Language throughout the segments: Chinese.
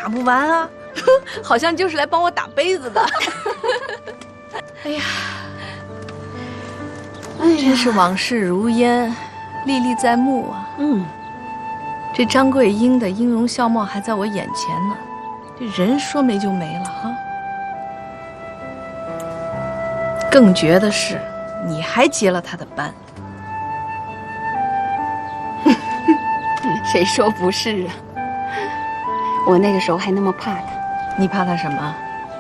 打不完啊，好像就是来帮我打杯子的。哎呀，真是往事如烟，历历在目啊。这张桂英的音容笑貌还在我眼前呢，这人说没就没了哈。更绝的是，你还接了他的班。 谁说不是啊？我那个时候还那么怕他。 你怕他什么？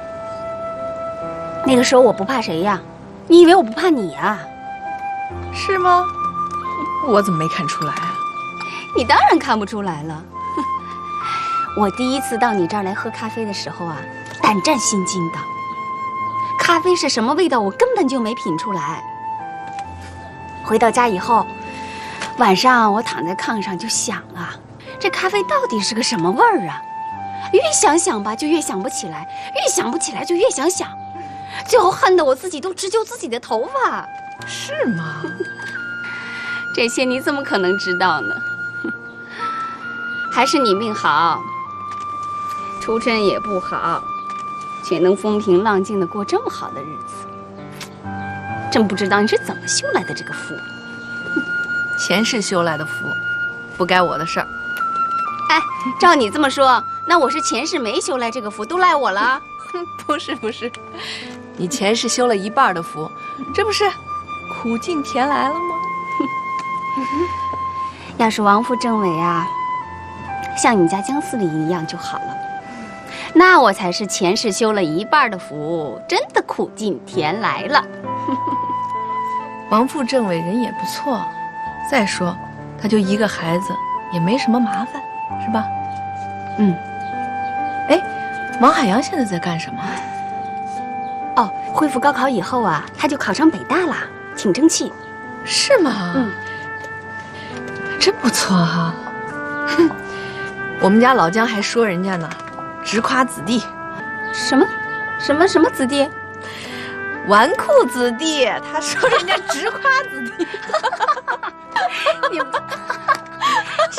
那个时候我不怕谁呀？你以为我不怕你呀？ 是吗？我怎么没看出来啊？ 你当然看不出来了。我第一次到你这儿来喝咖啡的时候啊，胆战心惊的。咖啡是什么味道，我根本就没品出来。回到家以后，晚上我躺在炕上就想啊，这咖啡到底是个什么味儿啊？越想想吧，就越想不起来；越想不起来，就越想想。最后恨得我自己都直揪自己的头发。 是吗？ 这些你怎么可能知道呢？还是你命好，出身也不好，却能风平浪静的过这么好的日子。真不知道你是怎么修来的这个福。 前世修来的福，不该我的事儿。 哎，照你这么说，那我是前世没修来这个福，都赖我了？ 不是不是，你前世修了一半的福，这不是苦尽甜来了吗？ 要是王府政委啊，像你家姜司令一样就好了，那我才是前世修了一半的福，真的苦尽甜来了。 王副政委人也不错，再说他就一个孩子，也没什么麻烦，是吧？哎，王海洋现在在干什么？ 哦，恢复高考以后啊，他就考上北大了，挺争气。 是吗？真不错哈。我们家老姜还说人家呢，直夸子弟。 什么子弟？ 纨绔子弟。他说人家直夸子弟。 你们直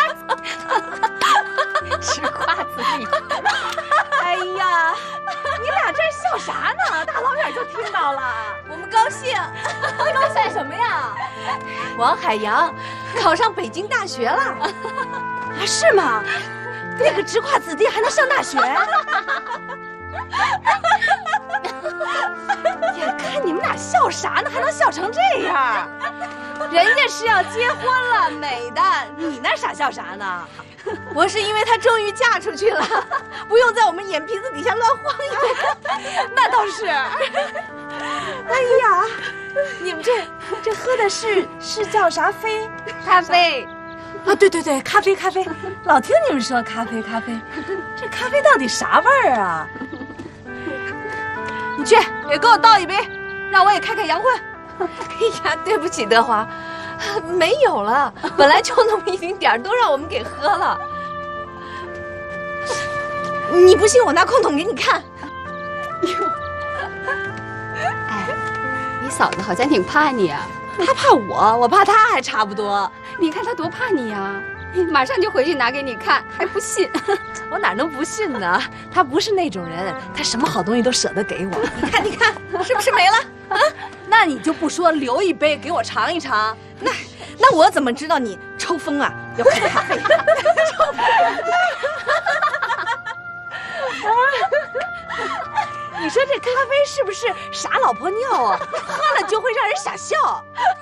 夸子弟。 哎呀，你俩这笑啥呢？大老远就听到了。 我们高兴。 高兴什么呀？ 王海洋考上北京大学了。 啊，是吗？那个直夸子弟还能上大学？呀，看你们俩笑啥呢？还能笑成这样？人家是要结婚了，美的，你那傻笑啥呢？ 我是因为她终于嫁出去了，不用在我们眼皮子底下乱晃悠。 那倒是。哎呀，你们这喝的是叫啥啡？ 咖啡。 啊，对，咖啡，老听你们说咖啡，这咖啡到底啥味儿啊？你去也给我倒一杯，让我也开开洋荤。 哎呀，对不起，德华，没有了，本来就那么一丁点儿，都让我们给喝了。你不信，我拿空桶给你看。 哎，你嫂子好像挺怕你啊。 她怕我，我怕她还差不多。 你看她多怕你呀！马上就回去拿给你看，还不信？ 我哪能不信呢？她不是那种人，她什么好东西都舍得给我。 你看，是不是没了？啊， 那你就不说留一杯给我尝一尝？ 那我怎么知道你抽风啊？要喝咖啡？抽风。 你说这咖啡是不是傻老婆尿啊？喝了就会让人想笑。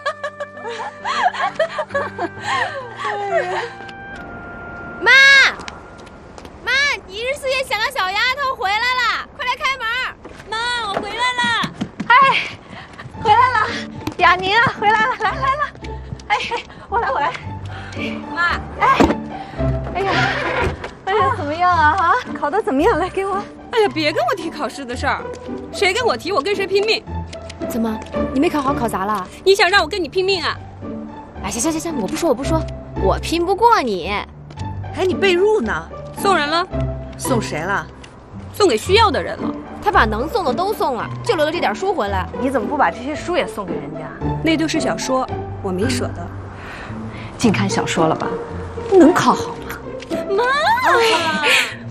妈，1日4夜想个小丫头回来了，快来开门！妈，我回来了。 哎，回来了，雅宁啊，回来了，来了。哎，我来。 妈， 哎呀，怎么样啊？考得怎么样？来给我。 哎呀，别跟我提考试的事儿，谁跟我提，我跟谁拼命。 怎么，你没考好考砸了？ 你想让我跟你拼命啊？ 哎，行，我不说，我拼不过你。 哎，你被褥呢？ 送人了。 送谁了？ 送给需要的人了。 他把能送的都送了，就留了这点书回来。 你怎么不把这些书也送给人家？ 那都是小说，我没舍得。 净看小说了吧？能考好吗？ 妈。